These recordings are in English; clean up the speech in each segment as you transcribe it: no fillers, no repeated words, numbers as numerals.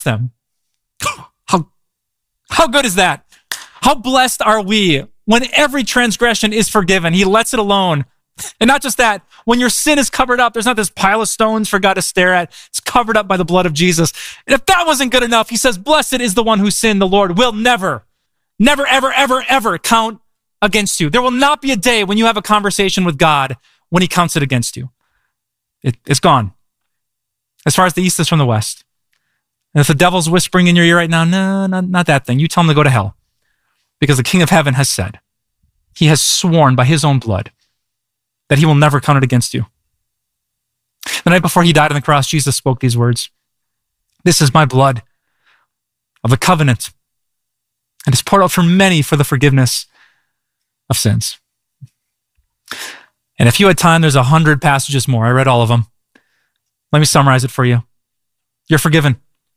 them. How good is that? How blessed are we when every transgression is forgiven? He lets it alone. And not just that, when your sin is covered up, there's not this pile of stones for God to stare at. It's covered up by the blood of Jesus. And if that wasn't good enough, he says, blessed is the one who sinned. The Lord will never, ever, ever, ever count against you. There will not be a day when you have a conversation with God when he counts it against you. It's gone. As far as the east is from the west. And if the devil's whispering in your ear right now, no, not that thing. You tell him to go to hell. Because the King of Heaven has said, he has sworn by his own blood that he will never count it against you. The night before he died on the cross, Jesus spoke these words. This is my blood of the covenant. And it's poured out for many for the forgiveness of sins. And if you had time, there's 100 passages more. I read all of them. Let me summarize it for you. You're forgiven.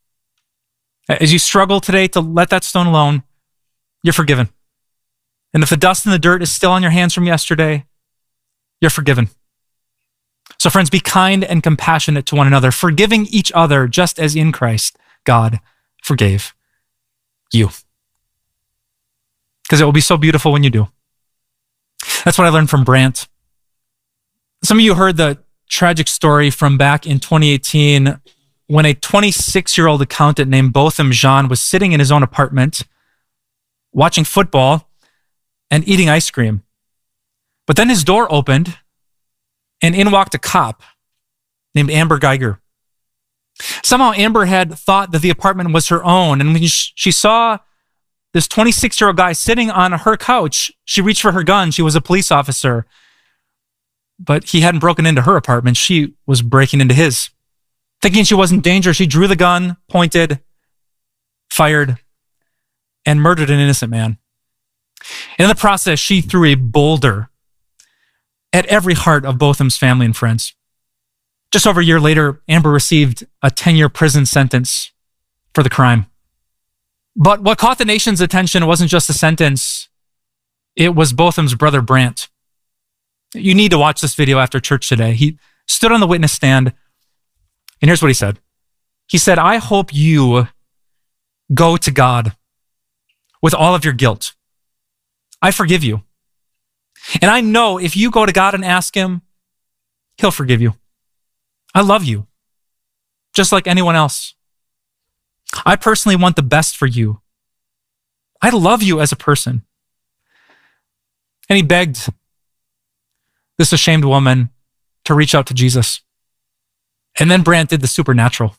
As you struggle today to let that stone alone, you're forgiven. And if the dust and the dirt is still on your hands from yesterday, you're forgiven. So friends, be kind and compassionate to one another, forgiving each other just as in Christ God forgave you. Because it will be so beautiful when you do. That's what I learned from Brant. Some of you heard the tragic story from back in 2018 when a 26-year-old accountant named Botham Jean was sitting in his own apartment watching football and eating ice cream. But then his door opened and in walked a cop named Amber Geiger. Somehow Amber had thought that the apartment was her own, and when she saw this 26-year-old guy sitting on her couch, she reached for her gun. She was a police officer. But he hadn't broken into her apartment. She was breaking into his. Thinking she wasn't in danger, she drew the gun, pointed, fired, and murdered an innocent man. And in the process, she threw a boulder at every heart of Botham's family and friends. Just over a year later, Amber received a 10-year prison sentence for the crime. But what caught the nation's attention wasn't just the sentence. It was Botham's brother, Brant. You need to watch this video after church today. He stood on the witness stand, and here's what he said. He said, I hope you go to God with all of your guilt. I forgive you. And I know if you go to God and ask him, he'll forgive you. I love you, just like anyone else. I personally want the best for you. I love you as a person. And he begged this ashamed woman to reach out to Jesus. And then Brant did the supernatural.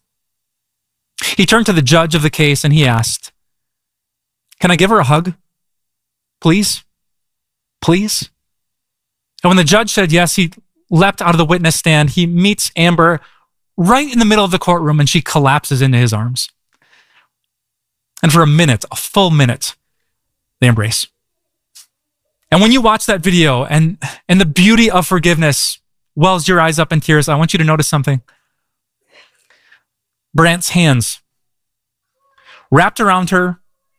He turned to the judge of the case and he asked, can I give her a hug? Please? Please? And when the judge said yes, he leapt out of the witness stand. He meets Amber right in the middle of the courtroom and she collapses into his arms. And for a minute, a full minute, they embrace. And when you watch that video and the beauty of forgiveness wells your eyes up in tears, I want you to notice something. Brant's hands wrapped around her,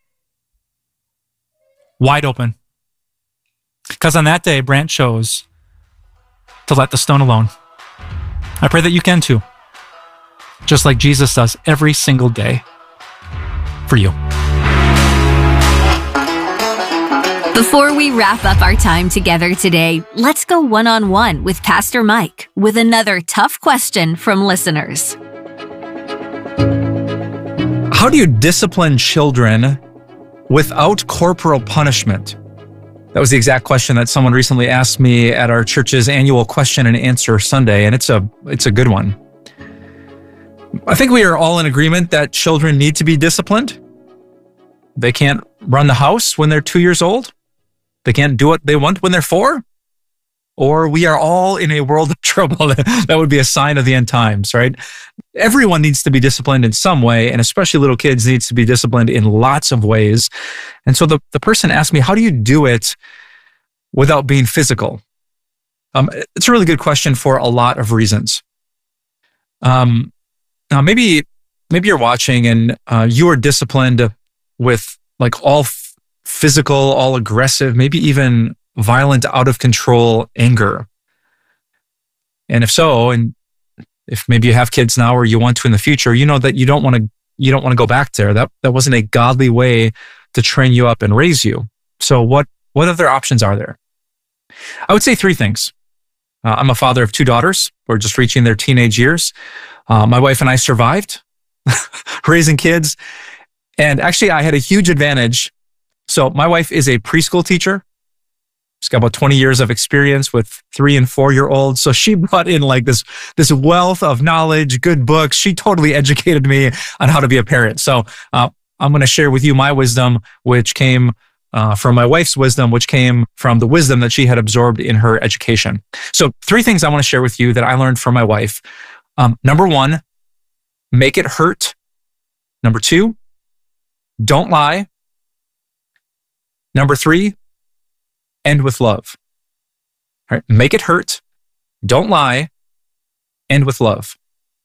wide open. Because on that day, Brant chose to let the stone alone. I pray that you can too, just like Jesus does every single day for you. Before we wrap up our time together today, let's go one-on-one with Pastor Mike with another tough question from listeners. How do you discipline children without corporal punishment? That was the exact question that someone recently asked me at our church's annual question and answer Sunday, and it's a good one. I think we are all in agreement that children need to be disciplined. They can't run the house when they're 2 years old. They can't do what they want when they're 4. Or we are all in a world of trouble. That would be a sign of the end times, right? Everyone needs to be disciplined in some way, and especially little kids needs to be disciplined in lots of ways. And so the person asked me, how do you do it without being physical? It's a really good question for a lot of reasons. Now maybe you're watching and you are disciplined with like all physical, all aggressive, maybe even violent, out of control anger. And if so, and if maybe you have kids now or you want to in the future, you know that you don't want to you don't want to go back there. That wasn't a godly way to train you up and raise you. So what other options are there? I would say three things. I'm a father of two daughters who are just reaching their teenage years. My wife and I survived raising kids. And actually, I had a huge advantage. So my wife is a preschool teacher. She's got about 20 years of experience with 3 and 4-year-olds. So she brought in like this wealth of knowledge, good books. She totally educated me on how to be a parent. So I'm going to share with you my wisdom, which came from my wife's wisdom, which came from the wisdom that she had absorbed in her education. So 3 things I want to share with you that I learned from my wife. Number 1, make it hurt. Number 2, don't lie. Number 3, end with love. All right, make it hurt. Don't lie. End with love.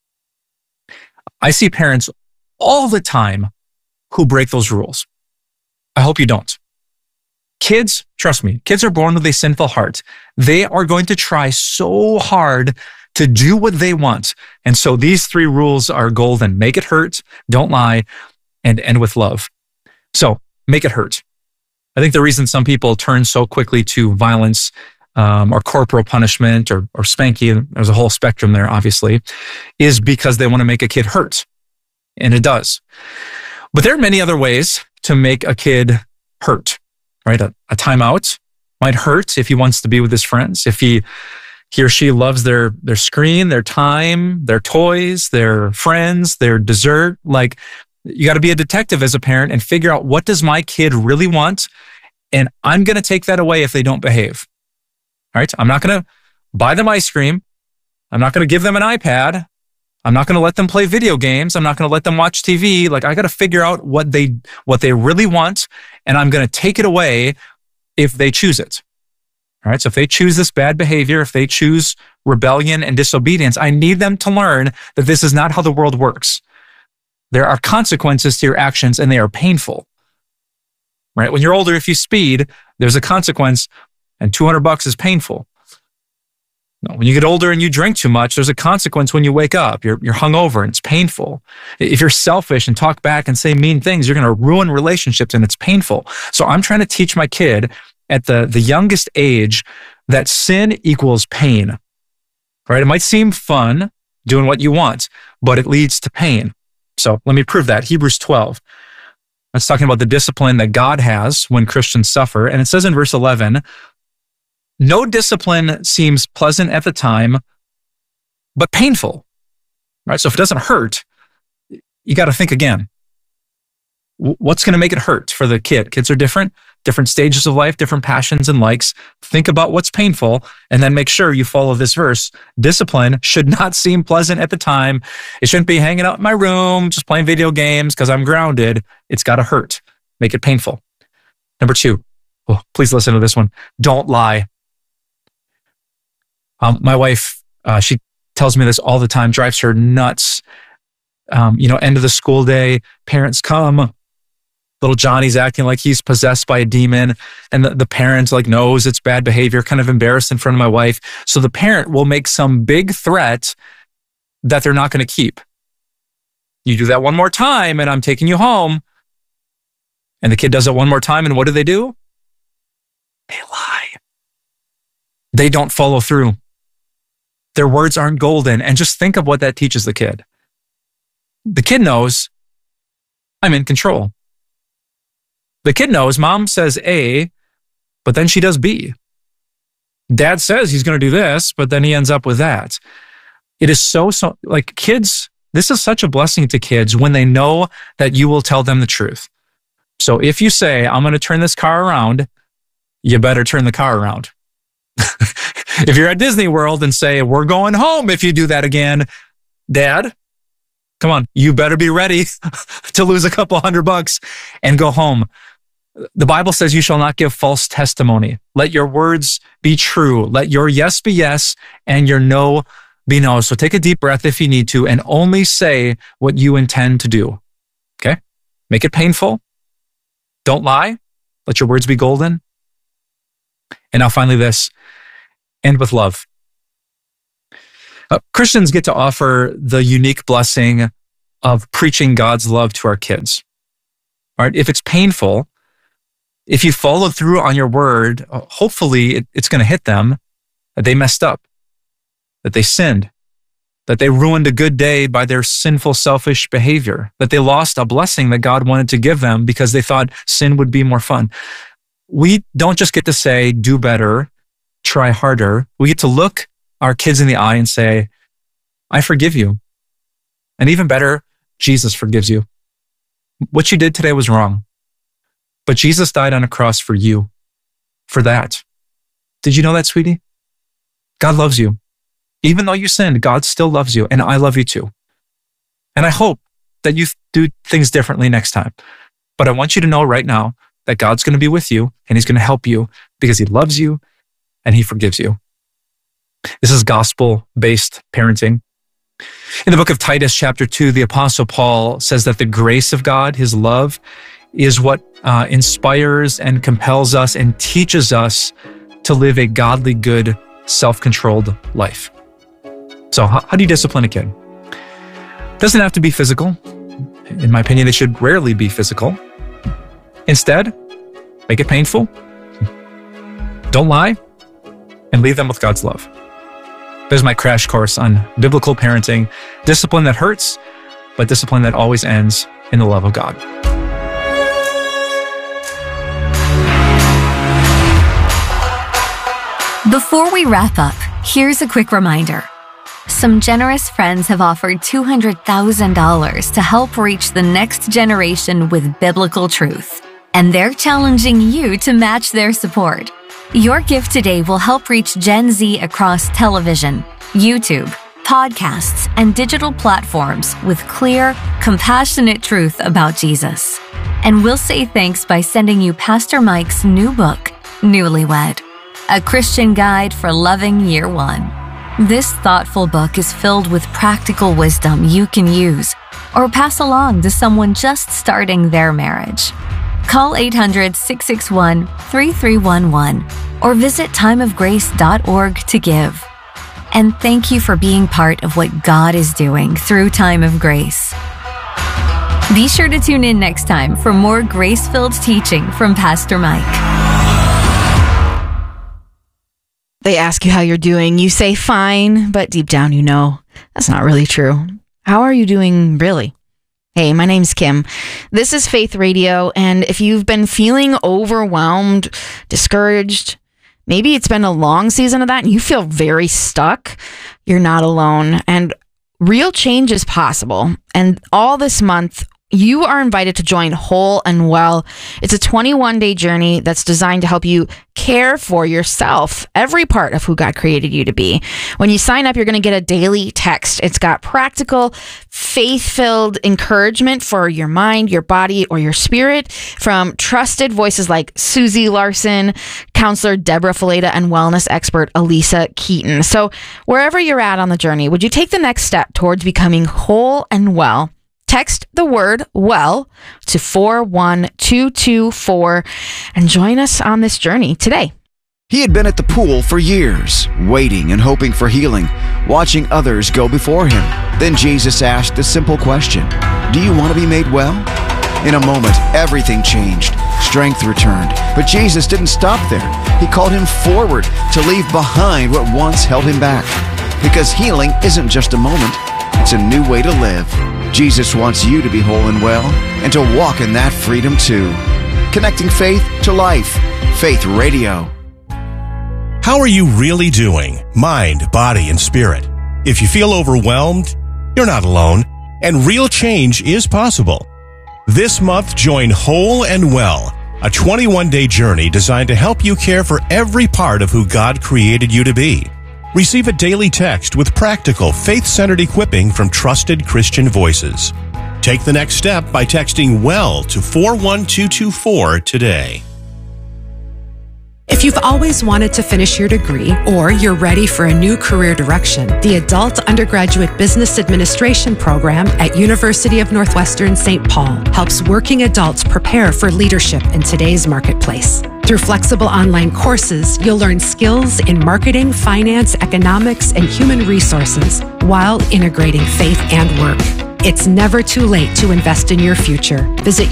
I see parents all the time who break those rules. I hope you don't. Kids, trust me, kids are born with a sinful heart. They are going to try so hard to do what they want. And so these 3 rules are golden. Make it hurt, don't lie, and end with love. So make it hurt. I think the reason some people turn so quickly to violence or corporal punishment or spanking, there's a whole spectrum there, obviously, is because they want to make a kid hurt. And it does. But there are many other ways to make a kid hurt, right? A timeout might hurt if he wants to be with his friends, if he or she loves their screen, their time, their toys, their friends, their dessert. Like, you got to be a detective as a parent and figure out, what does my kid really want? And I'm going to take that away if they don't behave. All right. I'm not going to buy them ice cream. I'm not going to give them an iPad. I'm not going to let them play video games. I'm not going to let them watch TV. Like, I got to figure out what they really want. And I'm going to take it away if they choose it. All right. So if they choose this bad behavior, if they choose rebellion and disobedience, I need them to learn that this is not how the world works. There are consequences to your actions, and they are painful. Right? When you're older, if you speed, there's a consequence, and $200 is painful. No, when you get older and you drink too much, there's a consequence when you wake up. You're hungover, and it's painful. If you're selfish and talk back and say mean things, you're going to ruin relationships, and it's painful. So I'm trying to teach my kid at the youngest age that sin equals pain. Right? It might seem fun doing what you want, but it leads to pain. So let me prove that. Hebrews 12. That's talking about the discipline that God has when Christians suffer. And it says in verse 11, no discipline seems pleasant at the time, but painful. Right? So if it doesn't hurt, you got to think again. What's going to make it hurt for the kid? Kids are different stages of life, different passions and likes. Think about what's painful, and then make sure you follow this verse. Discipline should not seem pleasant at the time. It shouldn't be hanging out in my room, just playing video games because I'm grounded. It's got to hurt. Make it painful. Number 2, please listen to this one. Don't lie. My wife, she tells me this all the time, drives her nuts. End of the school day, parents come. Little Johnny's acting like he's possessed by a demon, and the parent knows it's bad behavior, kind of embarrassed in front of my wife. So the parent will make some big threat that they're not going to keep. You do that one more time and I'm taking you home. And the kid does it one more time, and what do? They lie. They don't follow through. Their words aren't golden. And just think of what that teaches the kid. The kid knows I'm in control. The kid knows mom says A, but then she does B. Dad says he's going to do this, but then he ends up with that. It is so like kids, this is such a blessing to kids when they know that you will tell them the truth. So if you say, I'm going to turn this car around, you better turn the car around. If you're at Disney World and say, we're going home if you do that again, Dad, come on, you better be ready to lose a couple $100 and go home. The Bible says you shall not give false testimony. Let your words be true. Let your yes be yes and your no be no. So take a deep breath if you need to and only say what you intend to do. Okay? Make it painful. Don't lie. Let your words be golden. And now finally this, end with love. Christians get to offer the unique blessing of preaching God's love to our kids. All right? If it's painful, if you follow through on your word, hopefully it's going to hit them that they messed up, that they sinned, that they ruined a good day by their sinful, selfish behavior, that they lost a blessing that God wanted to give them because they thought sin would be more fun. We don't just get to say, do better, try harder. We get to look our kids in the eye and say, I forgive you. And even better, Jesus forgives you. What you did today was wrong. But Jesus died on a cross for you, for that. Did you know that, sweetie? God loves you. Even though you sinned, God still loves you, and I love you too. And I hope that you do things differently next time. But I want you to know right now that God's going to be with you, and he's going to help you because he loves you and he forgives you. This is gospel-based parenting. In the book of Titus, chapter 2, the Apostle Paul says that the grace of God, his love, is what inspires and compels us and teaches us to live a godly, good, self-controlled life. So how do you discipline a kid? It doesn't have to be physical. In my opinion, it should rarely be physical. Instead, make it painful. Don't lie, and leave them with God's love. There's my crash course on biblical parenting, discipline that hurts, but discipline that always ends in the love of God. Before we wrap up, here's a quick reminder. Some generous friends have offered $200,000 to help reach the next generation with biblical truth, and they're challenging you to match their support. Your gift today will help reach Gen Z across television, YouTube, podcasts, and digital platforms with clear, compassionate truth about Jesus. And we'll say thanks by sending you Pastor Mike's new book, Newlywed, a Christian guide for loving year one. This thoughtful book is filled with practical wisdom you can use or pass along to someone just starting their marriage. Call 800-661-3311 or visit timeofgrace.org to give. And thank you for being part of what God is doing through Time of Grace. Be sure to tune in next time for more grace-filled teaching from Pastor Mike. They ask you how you're doing. You say fine, but deep down you know that's not really true. How are you doing really? Hey, my name's Kim. This is Faith Radio, and if you've been feeling overwhelmed, discouraged, maybe it's been a long season of that and you feel very stuck, you're not alone. And real change is possible. And all this month, you are invited to join Whole and Well. It's a 21-day journey that's designed to help you care for yourself, every part of who God created you to be. When you sign up, you're going to get a daily text. It's got practical, faith-filled encouragement for your mind, your body, or your spirit from trusted voices like Susie Larson, counselor Deborah Fileta, and wellness expert Elisa Keaton. So wherever you're at on the journey, would you take the next step towards becoming whole and well? Text the word WELL to 41224 and join us on this journey today. He had been at the pool for years, waiting and hoping for healing, watching others go before him. Then Jesus asked a simple question, "Do you want to be made well?" In a moment, everything changed. Strength returned. But Jesus didn't stop there. He called him forward to leave behind what once held him back. Because healing isn't just a moment, it's a new way to live. Jesus wants you to be whole and well and to walk in that freedom too. Connecting faith to life. Faith Radio. How are you really doing? Mind, body, and spirit. If you feel overwhelmed, you're not alone, and real change is possible. This month, join Whole and Well, a 21-day journey designed to help you care for every part of who God created you to be. Receive a daily text with practical, faith-centered equipping from trusted Christian voices. Take the next step by texting WELL to 41224 today. If you've always wanted to finish your degree or you're ready for a new career direction, the Adult Undergraduate Business Administration program at University of Northwestern St. Paul helps working adults prepare for leadership in today's marketplace. Through flexible online courses, you'll learn skills in marketing, finance, economics, and human resources while integrating faith and work. It's never too late to invest in your future. Visit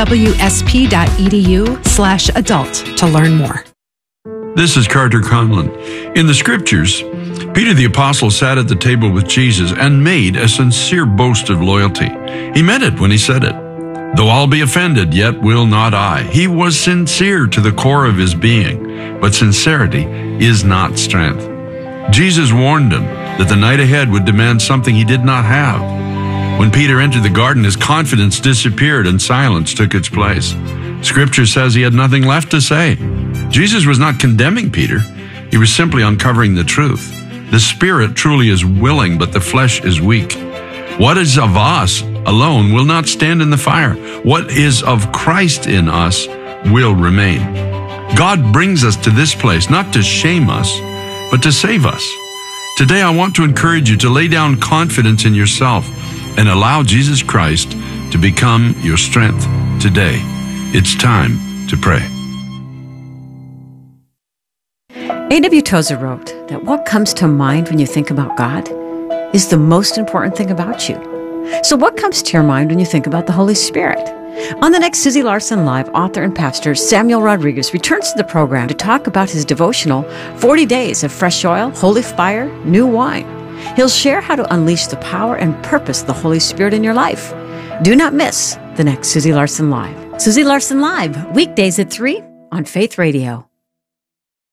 unwsp.edu/adult to learn more. This is Carter Conlon. In the scriptures, Peter the Apostle sat at the table with Jesus and made a sincere boast of loyalty. He meant it when he said it. Though I'll be offended, yet will not I. He was sincere to the core of his being, but sincerity is not strength. Jesus warned him that the night ahead would demand something he did not have. When Peter entered the garden, his confidence disappeared and silence took its place. Scripture says he had nothing left to say. Jesus was not condemning Peter. He was simply uncovering the truth. The spirit truly is willing, but the flesh is weak. What is of us alone will not stand in the fire. What is of Christ in us will remain. God brings us to this place not to shame us, but to save us. Today, I want to encourage you to lay down confidence in yourself and allow Jesus Christ to become your strength today. It's time to pray. A.W. Tozer wrote that what comes to mind when you think about God is the most important thing about you. So what comes to your mind when you think about the Holy Spirit? On the next Susie Larson Live, author and pastor Samuel Rodriguez returns to the program to talk about his devotional 40 Days of Fresh Oil, Holy Fire, New Wine. He'll share how to unleash the power and purpose of the Holy Spirit in your life. Do not miss the next Susie Larson Live. Susie Larson Live, weekdays at 3 on Faith Radio.